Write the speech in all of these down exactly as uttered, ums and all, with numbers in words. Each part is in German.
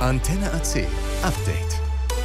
Antenne A C Update.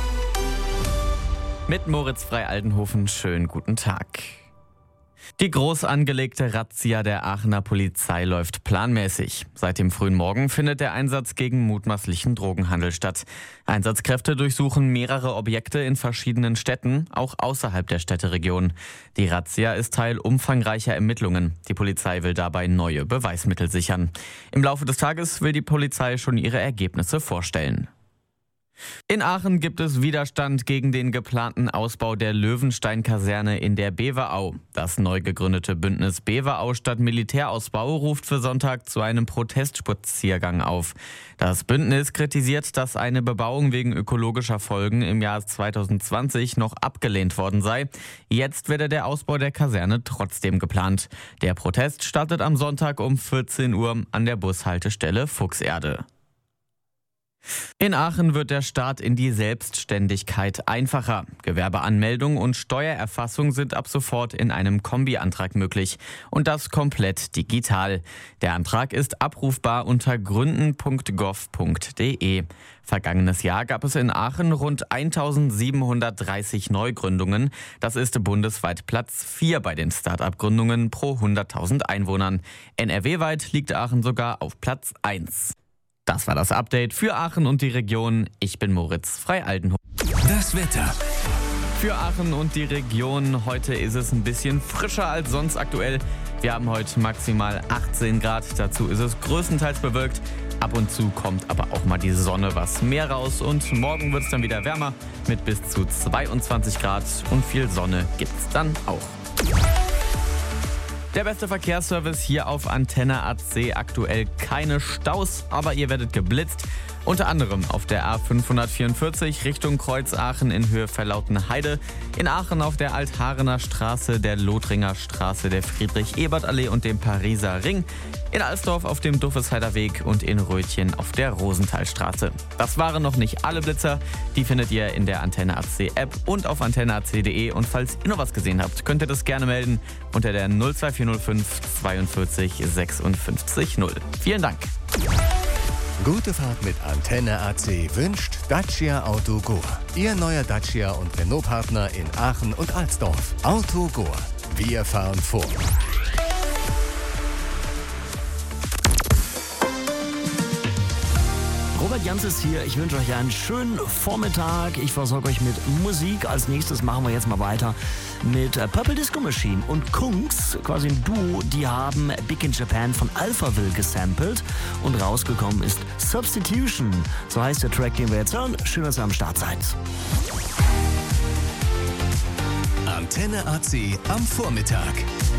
Mit Moritz Frei-Aldenhofen, schönen guten Tag. Die groß angelegte Razzia der Aachener Polizei läuft planmäßig. Seit dem frühen Morgen findet der Einsatz gegen mutmaßlichen Drogenhandel statt. Einsatzkräfte durchsuchen mehrere Objekte in verschiedenen Städten, auch außerhalb der Städteregion. Die Razzia ist Teil umfangreicher Ermittlungen. Die Polizei will dabei neue Beweismittel sichern. Im Laufe des Tages will die Polizei schon ihre Ergebnisse vorstellen. In Aachen gibt es Widerstand gegen den geplanten Ausbau der Löwenstein-Kaserne in der Beverau. Das neu gegründete Bündnis Beverau statt Militärausbau ruft für Sonntag zu einem Protestspaziergang auf. Das Bündnis kritisiert, dass eine Bebauung wegen ökologischer Folgen im Jahr zweitausendzwanzig noch abgelehnt worden sei. Jetzt werde der Ausbau der Kaserne trotzdem geplant. Der Protest startet am Sonntag um vierzehn Uhr an der Bushaltestelle Fuchserde. In Aachen wird der Start in die Selbstständigkeit einfacher. Gewerbeanmeldung und Steuererfassung sind ab sofort in einem Kombiantrag möglich. Und das komplett digital. Der Antrag ist abrufbar unter gründen punkt gov punkt de. Vergangenes Jahr gab es in Aachen rund eintausendsiebenhundertdreißig Neugründungen. Das ist bundesweit Platz vier bei den Start-up-Gründungen pro hunderttausend Einwohnern. N R W-weit liegt Aachen sogar auf Platz eins. Das war das Update für Aachen und die Region. Ich bin Moritz Frei-Aldenhofen. Das Wetter. Für Aachen und die Region, heute ist es ein bisschen frischer als sonst aktuell. Wir haben heute maximal achtzehn Grad, dazu ist es größtenteils bewölkt. Ab und zu kommt aber auch mal die Sonne was mehr raus und morgen wird es dann wieder wärmer mit bis zu zweiundzwanzig Grad und viel Sonne gibt's dann auch. Der beste Verkehrsservice hier auf Antenne A C, aktuell keine Staus, aber ihr werdet geblitzt. Unter anderem auf der A fünfhundertvierundvierzig Richtung Kreuzaachen in Höhe Verlautenheide, in Aachen auf der Altharener Straße, der Lothringer Straße, der Friedrich-Ebert-Allee und dem Pariser Ring, in Alsdorf auf dem Duffesheider Weg und in Rötchen auf der Rosenthalstraße. Das waren noch nicht alle Blitzer, die findet ihr in der Antenne A C App und auf antenne a c punkt de und falls ihr noch was gesehen habt, könnt ihr das gerne melden unter der null zwei vier null fünf zweiundvierzig sechsundfünfzig null. Vielen Dank. Gute Fahrt mit Antenne A C wünscht Dacia Autogoa. Ihr neuer Dacia und Renault-Partner in Aachen und Alsdorf. Autogoa. Wir fahren vor. Robert Jans ist hier. Ich wünsche euch einen schönen Vormittag. Ich versorge euch mit Musik. Als nächstes machen wir jetzt mal weiter mit Purple Disco Machine und Kungs, quasi ein Duo. Die haben Big in Japan von Alphaville gesampelt und rausgekommen ist Substitution. So heißt der Track, den wir jetzt hören. Schön, dass ihr am Start seid. Antenne A C am Vormittag.